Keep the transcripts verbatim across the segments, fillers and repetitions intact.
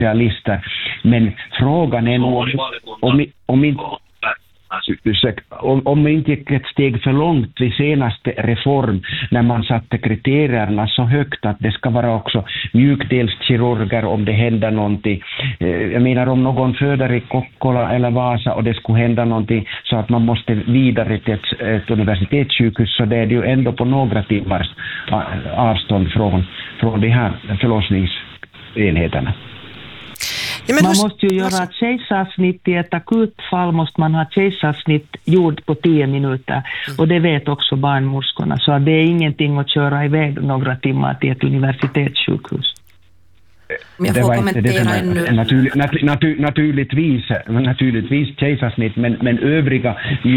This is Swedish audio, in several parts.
specialister. Men frågan är nog om, om, inte, om, om inte gick ett steg för långt vid senaste reform när man satte kriterierna så högt att det ska vara också mjukdelskirurger om det händer någonting. Jag menar om någon föder i Kokkola eller Vasa och det skulle hända någonting så att man måste vidare till ett, ett universitetssjukhus, så det är ju ändå på några timmars avstånd från, från de här förlossningsenheterna. Ja, man hur... måste ju göra ett kejsarsnitt i ett akutfall, måste man ha kejsarsnitt gjord på tio minuter. Mm. Och det vet också barnmorskorna, så det är ingenting att köra iväg några timmar till ett universitetssjukhus. Jag det får var kommentera inte det ännu. Natur, natur, natur, naturligtvis, naturligtvis kejsarsnitt, men, men övriga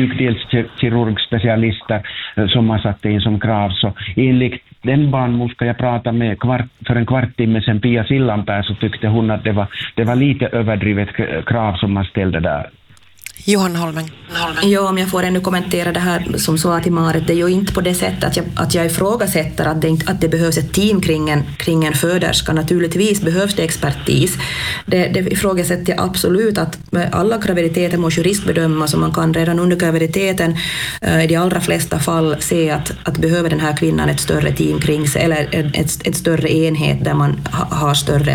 mjukdelskirurgspecialister som man satte in som krav, så enligt den barnmorska jag pratade med kvart, för en kvart timme sedan, Pia Sillanpää, så tyckte hon att det var, det var lite överdrivet krav som man ställde där. Johan Holmen. Ja, om jag får ännu kommentera det här som sa till Marit, det är ju inte på det sättet att jag, att jag ifrågasätter att det, inte, att det behövs ett team kring en, kring en föderska. Naturligtvis behövs det expertis. Det, det ifrågasätter jag absolut, att alla graviditeter måste juristbedömas, och man kan redan under graviditeten äh, i de allra flesta fall se att, att behöver den här kvinnan ett större team kring sig, eller ett, ett större enhet där man ha, har större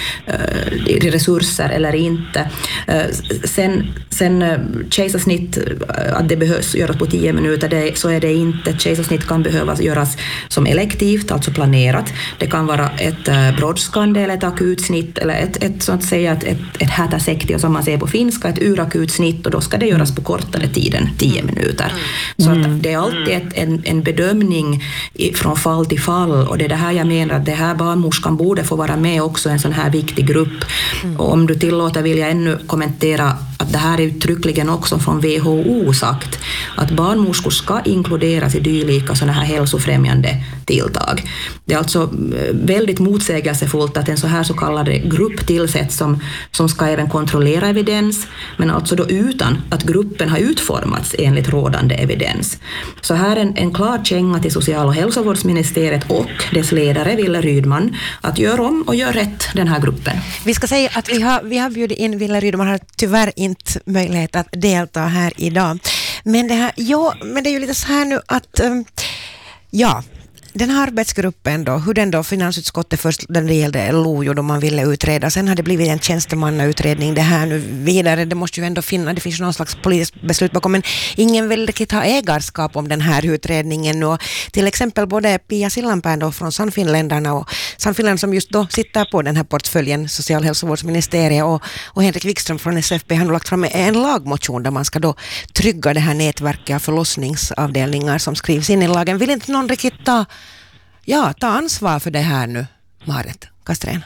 äh, resurser eller inte. Äh, sen sen kejsarsnitt, att det behövs göras på tio minuter, det, så är det inte. Kejsarsnitt kan behövas göras som elektivt, alltså planerat. Det kan vara ett uh, brådskande eller ett akutsnitt, eller ett, ett så att säga ett, ett, ett hätäsekti, som man säger på finska, ett urakutsnitt, och då ska det göras på kortare tid än tio minuter. Mm. Så att det är alltid ett, en, en bedömning i, från fall till fall, och det är det här jag menar, att det här barnmorskan borde få vara med också i en sån här viktig grupp. Mm. Och om du tillåter vill jag ännu kommentera att det här är uttryckligen också från W H O sagt att barnmorskor ska inkluderas i dylika sådana här hälsofrämjande tilltag. Det är alltså väldigt motsägelsefullt att en så här så kallad grupp tillsätts som, som ska även kontrollera evidens, men alltså då utan att gruppen har utformats enligt rådande evidens. Så här en, en klar känga till social- och hälsovårdsministeriet och dess ledare Wille Rydman att göra om och göra rätt den här gruppen. Vi ska säga att vi har, vi har bjudit in Wille Rydman, har tyvärr inte möjlighet att delta här idag. Men det här, ja, men det är ju lite så här nu att um, ja, den här arbetsgruppen då, hur den då finansutskottet först när det gällde L O ju då man ville utreda, sen har det blivit en tjänstemannautredning det här nu vidare, det måste ju ändå finnas, det finns ju någon slags politiskt beslut bakom, men ingen vill riktigt ha ägarskap om den här utredningen, och till exempel både Pia Sillanpää då från Sannfinländarna och Sannfinland som just då sitter på den här portföljen socialhälsovårdsministeriet, och, och Henrik Wikström från S F P har lagt fram en lagmotion där man ska då trygga det här nätverket av förlossningsavdelningar som skrivs in i lagen. Vill inte någon riktigt ta Ja, ta ansvar för det här nu, Marit Castrén.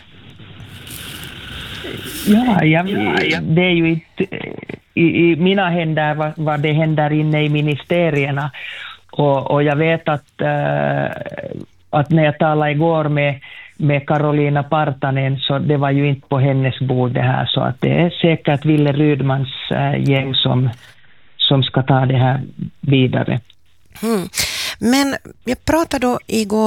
Ja, jag, det är ju inte i, i mina händer vad, vad det händer inne i ministerierna. Och, och jag vet att, äh, att när jag talade igår med, med Karolina Partanen, så det var ju inte på hennes bord det här. Så att det är säkert Wille Rydmans äh, gäng som, som ska ta det här vidare. Mm. Men jag pratade då igår